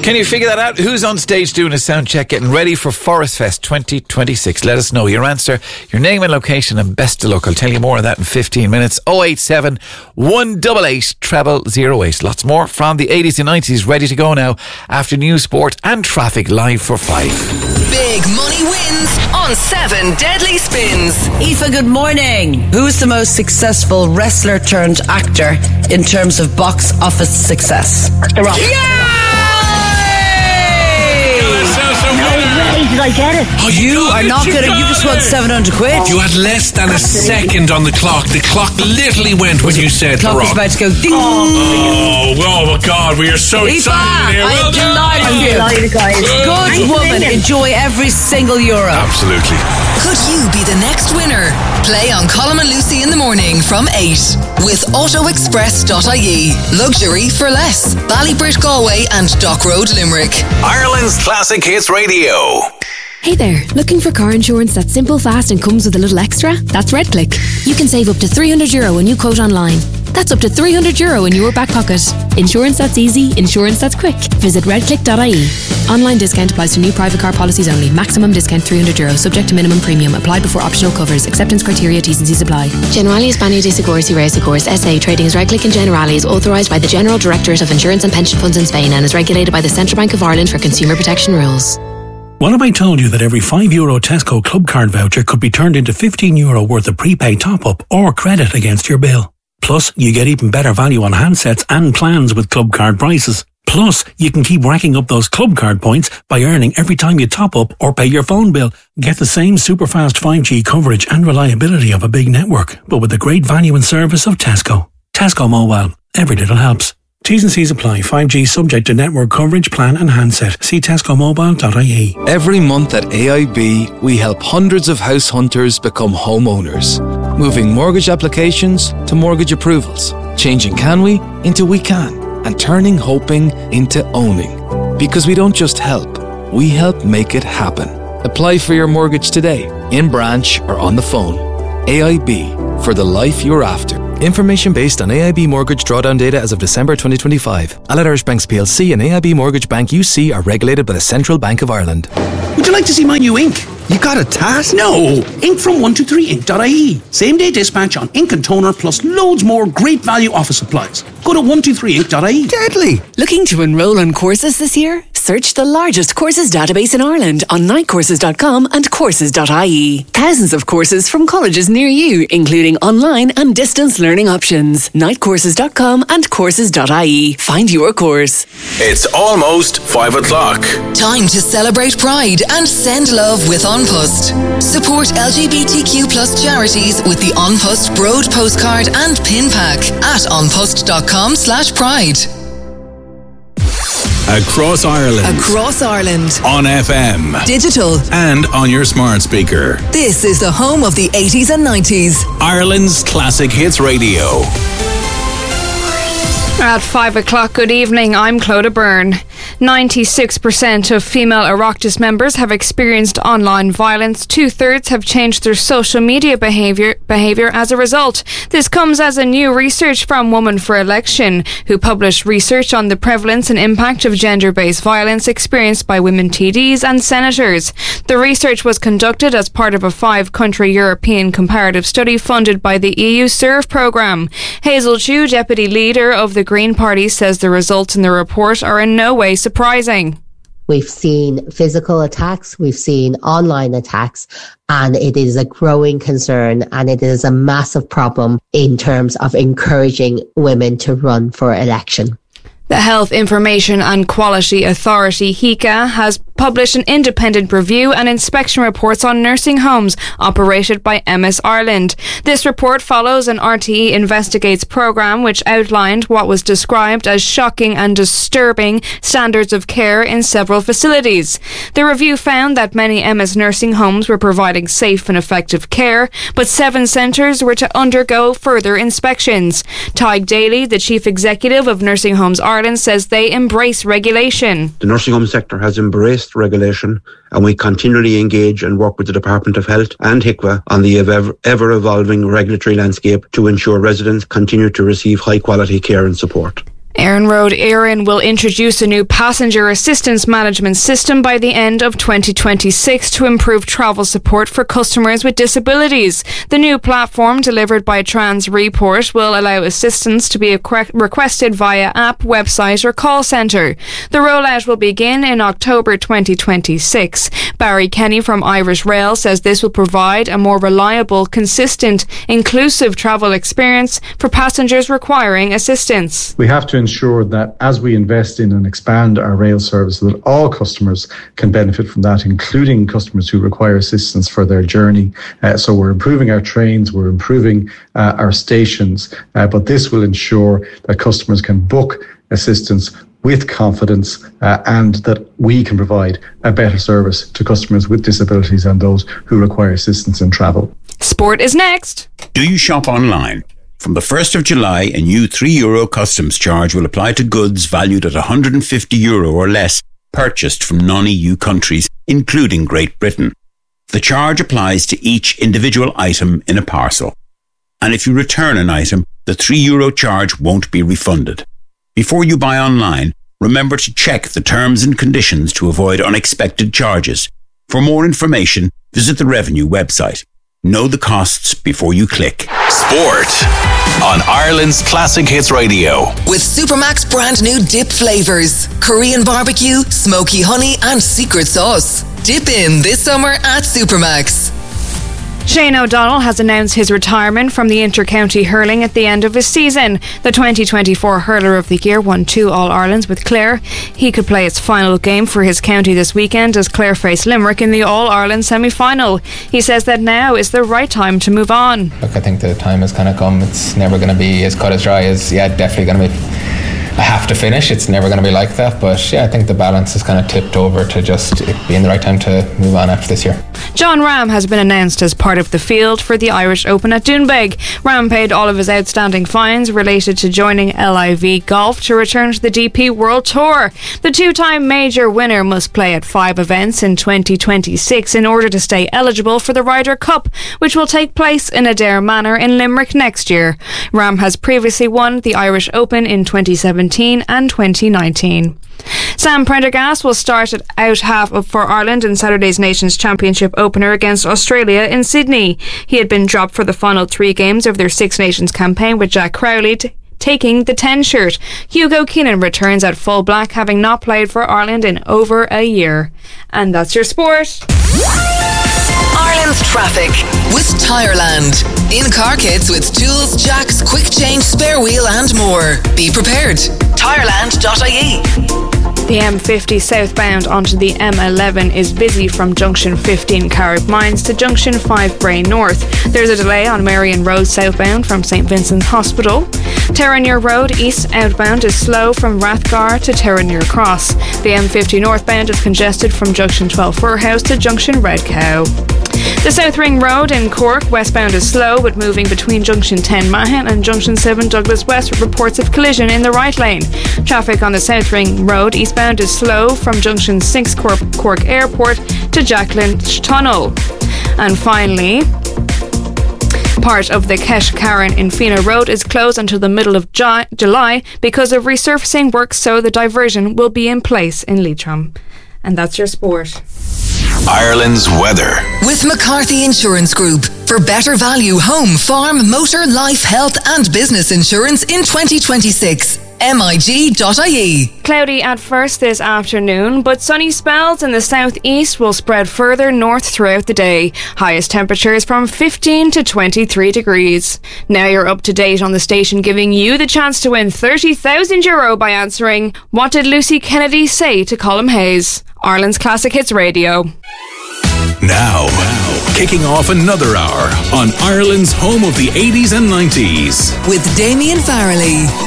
Can you figure that out? Who's on stage doing a sound check, getting ready for Forest Fest 2026? Let us know your answer, your name and location, and best of luck. I'll tell you more of that in 15 minutes. 087 188 0008. Lots more from the 80s and 90s ready to go now after news, sport and traffic live for 5. Big money wins on 7 Deadly Spins. Aoife, good morning. Who's the most successful wrestler turned actor in terms of box office success? The Rock. Did I get it? Oh, You are not good at. You just won 700 quid. You had less than a second on the clock. The clock literally went when you said The clock The was Rock. about to go ding. Oh my God, we are so Aoife, excited here. I'm delighted with you. Delighted, guys. Good woman. Enjoy every single euro. Absolutely. Could you be the next winner? Play on Colin and Lucy in the morning from 8 with autoexpress.ie. Luxury for less. Ballybridge Galway and Dock Road Limerick. Ireland's Classic Hits Radio. Hey there, looking for car insurance that's simple, fast and comes with a little extra? That's RedClick. You can save up to €300 when you quote online. That's up to €300 in your back pocket. Insurance that's easy, insurance that's quick. Visit redclick.ie. Online discount applies to new private car policies only. Maximum discount €300, subject to minimum premium. Applied before optional covers. Acceptance criteria, T's and C's apply. Generali España de Seguros y Reasegurs SA, trading as RedClick and Generali, is authorised by the General Directorate of Insurance and Pension Funds in Spain and is regulated by the Central Bank of Ireland for consumer protection rules. What if I told you that every €5 Tesco Club Card voucher could be turned into €15 worth of prepaid top-up or credit against your bill? Plus, you get even better value on handsets and plans with Club Card prices. Plus, you can keep racking up those Club Card points by earning every time you top up or pay your phone bill. Get the same super fast 5G coverage and reliability of a big network, but with the great value and service of Tesco. Tesco Mobile. Every little helps. T's and C's apply. 5G subject to network coverage, plan and handset. See tescomobile.ie. Every month at AIB, we help hundreds of house hunters become homeowners. Moving mortgage applications to mortgage approvals. Changing can we into we can. And turning hoping into owning. Because we don't just help, we help make it happen. Apply for your mortgage today, in branch or on the phone. AIB, for the life you're after. Information based on AIB mortgage drawdown data as of December 2025. Allied Irish Banks PLC and AIB Mortgage Bank UC are regulated by the Central Bank of Ireland. Would you like to see my new ink? You got a task? No! Ink from 123ink.ie. Same day dispatch on ink and toner plus loads more great value office supplies. Go to 123ink.ie. Deadly! Looking to enrol on courses this year? Search the largest courses database in Ireland on nightcourses.com and courses.ie. Thousands of courses from colleges near you, including online and distance learning options. Nightcourses.com and courses.ie. Find your course. It's almost 5 o'clock. Time to celebrate Pride and send love with An Post. Support LGBTQ plus charities with the An Post Broad postcard and pin pack at anpost.com/pride. Across Ireland. Across Ireland. On FM. Digital. And on your smart speaker. This is the home of the 80s and 90s. Ireland's Classic Hits Radio. At 5 o'clock, good evening, I'm Clodagh Byrne. 96% of female Oireachtas members have experienced online violence. 2/3 have changed their social media behaviour as a result. This comes as a new research from Women for Election, who published research on the prevalence and impact of gender-based violence experienced by women TDs and senators. The research was conducted as part of a 5-country European comparative study funded by the EU SURF programme. Hazel Chu, deputy leader of the Green Party, says the results in the report are in no way surprising. We've seen physical attacks, we've seen online attacks, and it is a growing concern and it is a massive problem in terms of encouraging women to run for election. The Health Information and Quality Authority, HIQA, has published an independent review and inspection reports on nursing homes operated by MS Ireland. This report follows an RTE Investigates programme which outlined what was described as shocking and disturbing standards of care in several facilities. The review found that many MS nursing homes were providing safe and effective care, but 7 centres were to undergo further inspections. Tig Daly, the Chief Executive of Nursing Homes Ireland, says they embrace regulation. The nursing home sector has embraced regulation, and we continually engage and work with the Department of Health and HIQA on the ever-evolving regulatory landscape to ensure residents continue to receive high-quality care and support. Erin Road Erin will introduce a new passenger assistance management system by the end of 2026 to improve travel support for customers with disabilities. The new platform, delivered by TransReport, will allow assistance to be requested via app, website or call centre. The rollout will begin in October 2026. Barry Kenny from Irish Rail says this will provide a more reliable, consistent, inclusive travel experience for passengers requiring assistance. We have to ensure that as we invest in and expand our rail service, that all customers can benefit from that, including customers who require assistance for their journey. So we're improving our trains, we're improving our stations, but this will ensure that customers can book assistance with confidence and that we can provide a better service to customers with disabilities and those who require assistance in travel. Sport is next. Do you shop online? From the 1st of July, a new €3 customs charge will apply to goods valued at €150 or less purchased from non-EU countries, including Great Britain. The charge applies to each individual item in a parcel. And if you return an item, the €3 charge won't be refunded. Before you buy online, remember to check the terms and conditions to avoid unexpected charges. For more information, visit the Revenue website. Know the costs before you click. Sport on Ireland's Classic Hits Radio. With Supermax brand new dip flavours. Korean barbecue, smoky honey and secret sauce. Dip in this summer at Supermax. Shane O'Donnell has announced his retirement from the inter-county hurling at the end of his season. The 2024 Hurler of the Year won 2 All-Irelands with Clare. He could play its final game for his county this weekend as Clare face Limerick in the All-Ireland semi-final. He says that now is the right time to move on. Look, I think the time has kind of come. It's never going to be as cut as dry as, definitely going to be... I have to finish. It's never going to be like that, but I think the balance is kind of tipped over to just it being the right time to move on after this year. Jon Rahm has been announced as part of the field for the Irish Open at Doonbeg. Rahm paid all of his outstanding fines related to joining LIV Golf to return to the DP World Tour. The 2-time major winner must play at 5 events in 2026 in order to stay eligible for the Ryder Cup, which will take place in Adare Manor in Limerick next year. Rahm has previously won the Irish Open in 2017 and 2019. Sam Prendergast will start out half for Ireland in Saturday's Nations Championship opener against Australia in Sydney. He had been dropped for the final 3 games of their Six Nations campaign, with Jack Crowley taking the 10 shirt. Hugo Keenan returns at full black, having not played for Ireland in over a year. And that's your sport. Ireland's traffic with Tireland. In car kits with tools, jacks, quick change, spare wheel and more. Be prepared. Tireland.ie. The M50 southbound onto the M11 is busy from junction 15 Carrickmines to junction 5 Bray North. There's a delay on Marion Road southbound from St Vincent's Hospital. Terenure Road east outbound is slow from Rathgar to Terenure Cross. The M50 northbound is congested from junction 12 Furhouse to junction Red Cow. The South Ring Road in Cork westbound is slow, but moving between junction 10 Mahon and junction 7 Douglas West with reports of collision in the right lane. Traffic on the South Ring Road eastbound is slow from junction 6 Cork Airport to Jack Lynch Tunnel. And finally, part of the Keshkaran in Fina Road is closed until the middle of July because of resurfacing work, so the diversion will be in place in Leitrim. And that's your sport. Ireland's weather. With McCarthy Insurance Group. For better value home, farm, motor, life, health and business insurance in 2026. MIG.ie. Cloudy at first this afternoon, but sunny spells in the southeast will spread further north throughout the day. Highest temperatures from 15 to 23 degrees. Now you're up to date on the station, giving you the chance to win €30,000 by answering "What did Lucy Kennedy say to Colm Hayes?" Ireland's Classic Hits Radio. Now, kicking off another hour on Ireland's home of the 80s and 90s. With Damien Farrelly.